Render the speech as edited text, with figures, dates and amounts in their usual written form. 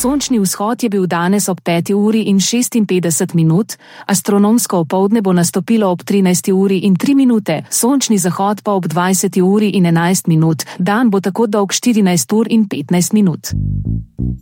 Sončni vzhod je bil danes ob 5:56, astronomsko opoldne bo nastopilo ob 13:03, sončni zahod pa ob 20:11. Dan bo tako dolg 14:15.